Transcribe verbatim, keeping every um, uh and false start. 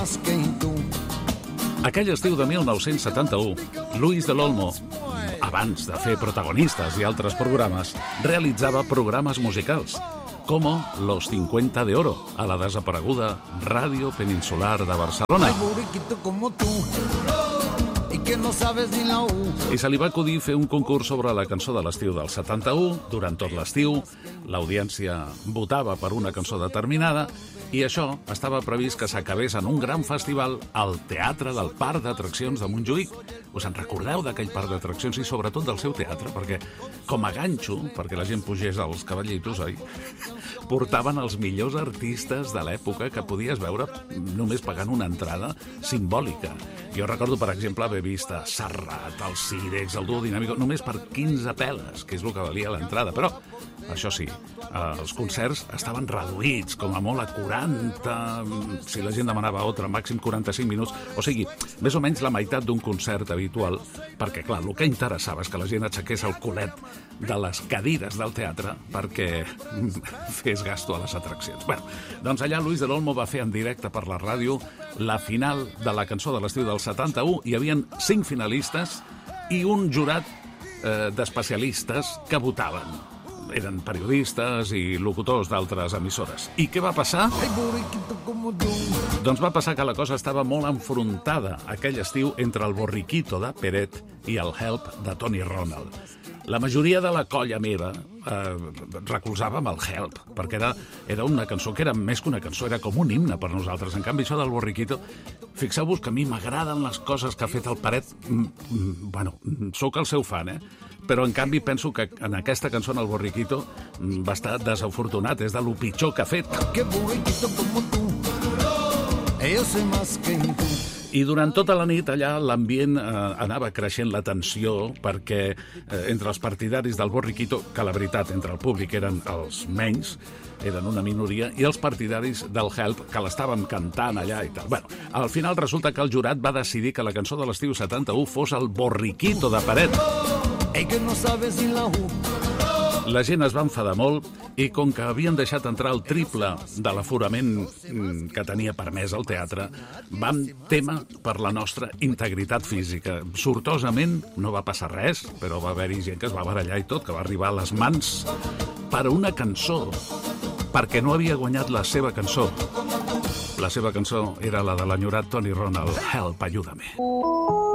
Aquell estiu de mil nou-cents setanta-u, Luis del Olmo, abans de fer Protagonistas i altres programes, realitzava programes musicals, com Los cincuenta de Oro, a la desapareguda Ràdio Peninsular de Barcelona. I se li va acudir fer un concurs sobre la cançó de l'estiu del setanta-u. Durant tot l'estiu, l'audiència votava per una cançó determinada i això estava previst que s'acabés en un gran festival al Teatre del Parc d'Atraccions de Montjuïc. Us en recordeu d'aquell parc d'atraccions i sobretot del seu teatre? Perquè com a ganxo, perquè la gent pugés als cavallitos, oi? Portaven els millors artistes de l'època que podies veure només pagant una entrada simbòlica. Jo recordo, per exemple, haver vist a Serrat, el Cirex, el Duo Dinàmico, només per quinze peles, que és el que valia l'entrada. Però, això sí, els concerts estaven reduïts, com a molt a quaranta, si la gent demanava altre, màxim quaranta-cinc minuts. O sigui, més o menys la meitat d'un concert habitual, perquè, clar, el que interessava és que la gent aixequés el culet de les cadires del teatre perquè fes gasto a les atraccions. Bé, doncs allà Luis del Olmo va fer en directe per la ràdio la final de la cançó de l'estiu del setanta-u. Hi havien cinc finalistes i un jurat eh, d'especialistes que votaven. Eren periodistes i locutors d'altres emissores. I què va passar? Doncs va passar que la cosa estava molt enfrontada aquell estiu entre el Borriquito de Peret i el Help de Tony Ronald. La majoria de la colla meva eh, recolzava amb el Help, perquè era, era una cançó que era més que una cançó, era com un himne per nosaltres. En canvi, això del Borriquito, fixeu-vos que a mi m'agraden les coses que ha fet el Peret. Mm, mm, bueno, sóc el seu fan, eh? Però, en canvi, penso que en aquesta cançó, en el Borriquito, va estar desafortunat. És de lo pitjor que ha fet. Que borriquito como tú, yo sé más que tú. I durant tota la nit allà l'ambient eh, anava creixent la tensió perquè eh, entre els partidaris del Borriquito, que la veritat entre el públic eren els menys, eren una minoria, i els partidaris del Help, que l'estaven cantant allà i tal. Bueno, al final resulta que el jurat va decidir que la cançó de l'estiu setanta-u fos el Borriquito de Peret. La gent es va enfadar molt i com que havien deixat entrar el triple de l'aforament que tenia permès el teatre, vam témer per la nostra integritat física. Sortosament no va passar res, però va haver-hi gent que es va barallar i tot, que va arribar a les mans per una cançó, perquè no havia guanyat la seva cançó. La seva cançó era la de l'enyorat Tony Ronald, Help, ayúdame.